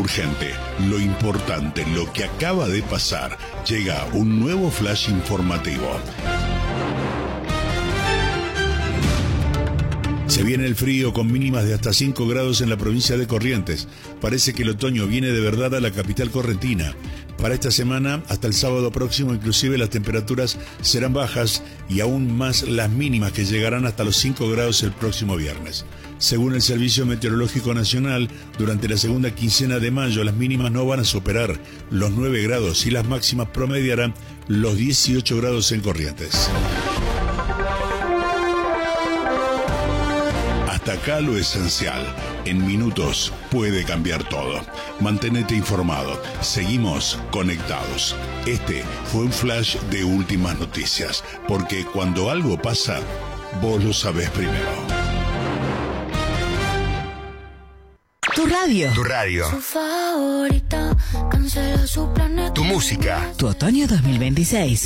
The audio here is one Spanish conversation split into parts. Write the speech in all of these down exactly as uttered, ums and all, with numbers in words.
urgente, lo importante, lo que acaba de pasar. Llega un nuevo flash informativo. Se viene el frío con mínimas de hasta cinco grados en la provincia de Corrientes. Parece que el otoño viene de verdad a la capital correntina. Para esta semana, hasta el sábado próximo, inclusive las temperaturas serán bajas y aún más las mínimas, que llegarán hasta los cinco grados el próximo viernes. Según el Servicio Meteorológico Nacional, durante la segunda quincena de mayo las mínimas no van a superar los nueve grados y las máximas promediarán los dieciocho grados en Corrientes. Hasta acá lo esencial. En minutos puede cambiar todo. Manténete informado. Seguimos conectados. Este fue un flash de últimas noticias, porque cuando algo pasa, vos lo sabés primero. Tu radio. Tu radio. Su favorita, cancela su planeta. Tu música. Tu otoño dos mil veintiséis.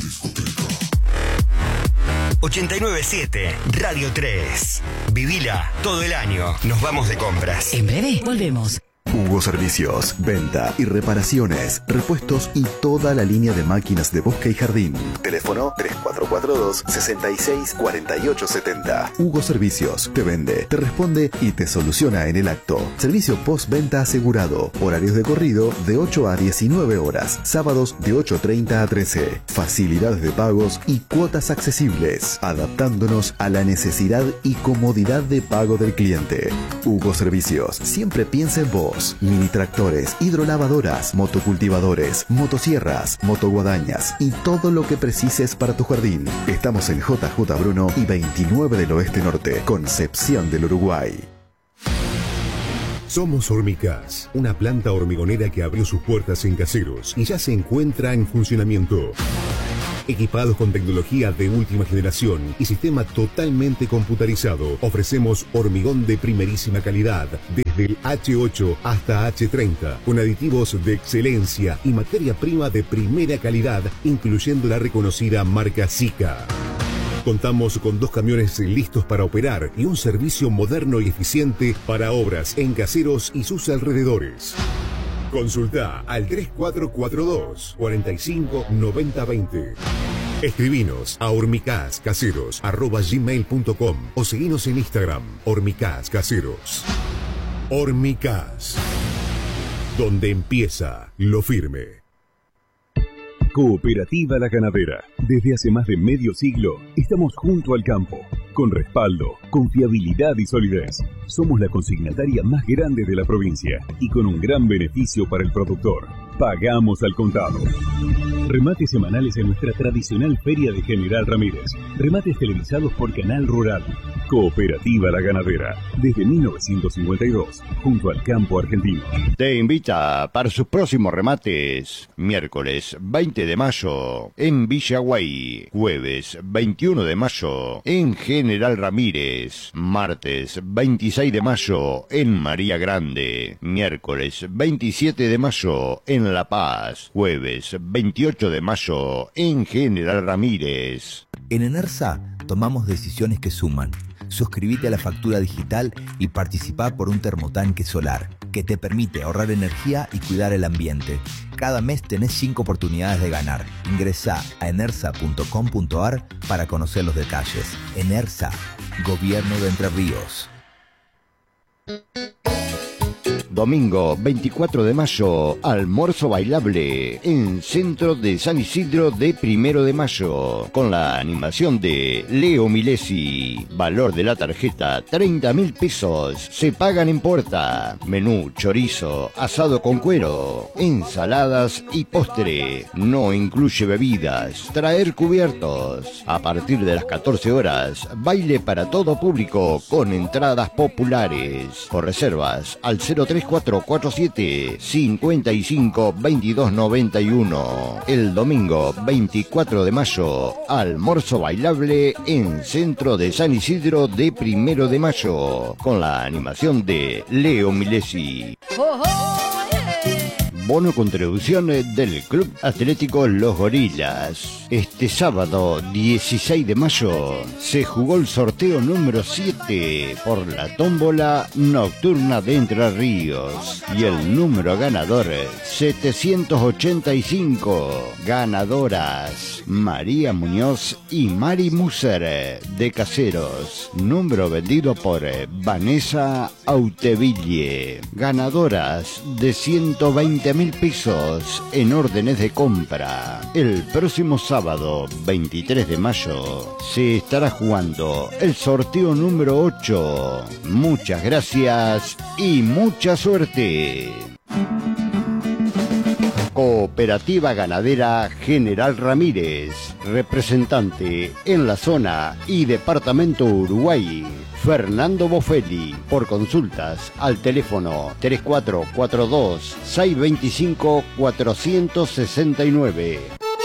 ochenta y nueve punto siete Radio tres. Vivila todo el año. Nos vamos de compras. En breve volvemos. Hugo Servicios, venta y reparaciones, repuestos y toda la línea de máquinas de bosque y jardín. Teléfono tres cuatro cuatro dos, seis seis cuatro ocho siete cero. Hugo Servicios te vende, te responde y te soluciona en el acto. Servicio postventa asegurado. Horarios de corrido de ocho a diecinueve horas. Sábados de ocho treinta a trece. Facilidades de pagos y cuotas accesibles, adaptándonos a la necesidad y comodidad de pago del cliente. Hugo Servicios siempre piensa en vos. Mini tractores, hidrolavadoras, motocultivadores, motosierras, motoguadañas y todo lo que precises para tu jardín. Estamos en J J Bruno y veintinueve del Oeste Norte, Concepción del Uruguay. Somos Hormicas, una planta hormigonera que abrió sus puertas en Caseros y ya se encuentra en funcionamiento. Equipados con tecnología de última generación y sistema totalmente computarizado, ofrecemos hormigón de primerísima calidad, desde el hache ocho hasta hache treinta, con aditivos de excelencia y materia prima de primera calidad, incluyendo la reconocida marca Sika. Contamos con dos camiones listos para operar y un servicio moderno y eficiente para obras en Caseros y sus alrededores. Consulta al tres cuatro cuatro dos, cuatro cinco nueve cero dos cero. Escribinos a hormicascaseros arroba gmail punto com o seguinos en Instagram, hormicascaseros. Hormicas, donde empieza lo firme. Cooperativa La Ganadera. Desde hace más de medio siglo estamos junto al campo, con respaldo, confiabilidad y solidez. Somos la consignataria más grande de la provincia y con un gran beneficio para el productor. Pagamos al contado. Remates semanales en nuestra tradicional Feria de General Ramírez. Remates televisados por Canal Rural. Cooperativa La Ganadera, desde mil novecientos cincuenta y dos, junto al campo argentino. Te invita para sus próximos remates. Miércoles veinte de mayo en Villaguay. Jueves veintiuno de mayo en General Ramírez. Martes veintiséis de mayo en María Grande. Miércoles veintisiete de mayo en La Paz. Jueves veintiocho de mayo en General Ramírez. En Enersa tomamos decisiones que suman. Suscríbete a la factura digital y participá por un termotanque solar que te permite ahorrar energía y cuidar el ambiente. Cada mes tenés cinco oportunidades de ganar. Ingresá a enersa punto com punto ar para conocer los detalles. Enersa, Gobierno de Entre Ríos. Domingo veinticuatro de mayo, almuerzo bailable en Centro de San Isidro de Primero de Mayo, con la animación de Leo Milesi. Valor de la tarjeta treinta mil pesos, se pagan en puerta. Menú chorizo, asado con cuero, ensaladas y postre. No incluye bebidas, traer cubiertos. A partir de las catorce horas, baile para todo público con entradas populares. Por reservas al cero tres cuatro cuatro siete, cinco cinco, veintidós noventa y uno. El domingo veinticuatro de mayo, almuerzo bailable en Centro de San Isidro de Primero de Mayo, con la animación de Leo Milesi. bono contribución del Club Atlético Los Gorilas. Este sábado dieciséis de mayo se jugó el sorteo número siete por la tómbola nocturna de Entre Ríos y el número ganador setecientos ochenta y cinco. Ganadoras María Muñoz y Mari Muser de Caseros. Número vendido por Vanessa Auteville. Ganadoras de ciento veinte mil pesos en órdenes de compra. El próximo sábado veintitrés de mayo se estará jugando el sorteo número ocho. Muchas gracias y mucha suerte. Cooperativa Ganadera General Ramírez, representante en la zona y departamento Uruguay, Fernando Bofelli. Por consultas al teléfono tres cuatro cuatro dos, seis dos cinco, cuatro seis nueve.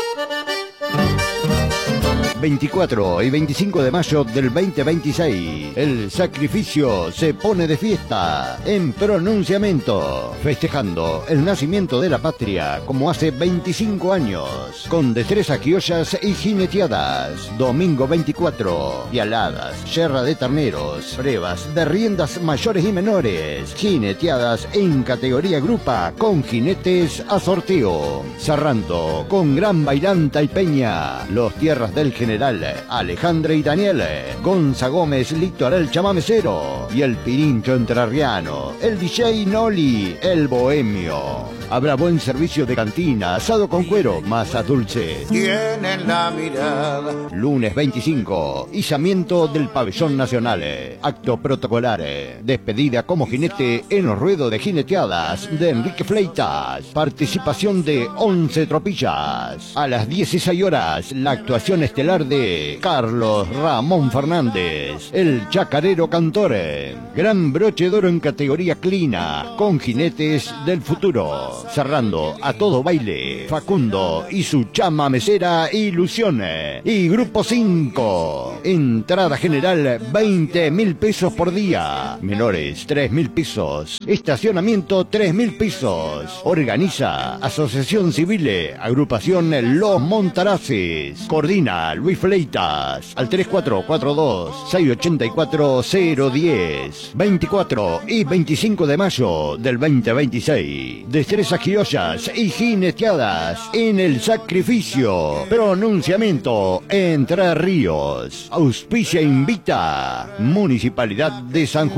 veinticuatro y veinticinco de mayo del veinte veintiséis, el sacrificio se pone de fiesta en pronunciamiento, festejando el nacimiento de la patria como hace veinticinco años, con destreza criollas y jineteadas. Domingo veinticuatro, dialadas, yerra de terneros, pruebas de riendas mayores y menores, jineteadas en categoría grupa con jinetes a sorteo, cerrando con gran bailanta y peña los tierras del general Alejandra y Daniel, Gonza Gómez, Litoral Chamamecero y el Pirincho Entrerriano, el D J Noli, el Bohemio. Habrá buen servicio de cantina, asado con cuero, masas dulces. Tienen la mirada. Lunes veinticinco, izamiento del pabellón nacional. Acto protocolar. Despedida como jinete en los ruedos de jineteadas de Enrique Fleitas. Participación de once tropillas. A las dieciséis horas, la actuación estelar de Carlos Ramón Fernández, el chacarero cantor. Gran broche de oro en categoría clina, con jinetes del futuro. Cerrando a todo baile, Facundo y su chama mesera Ilusiones. Y grupo cinco, entrada general veinte mil pesos por día. Menores tres mil pesos. Estacionamiento tres mil pesos. Organiza Asociación Civil, agrupación Los Montaraces. Coordina Luis Fleitas al tres cuatro cuatro dos, seis ocho cuatro, cero uno cero. veinticuatro y veinticinco de mayo del veinte veintiséis. Destrezas criollas y jineteadas en el sacrificio. Pronunciamiento Entre Ríos. Auspicia invita Municipalidad de San Juan.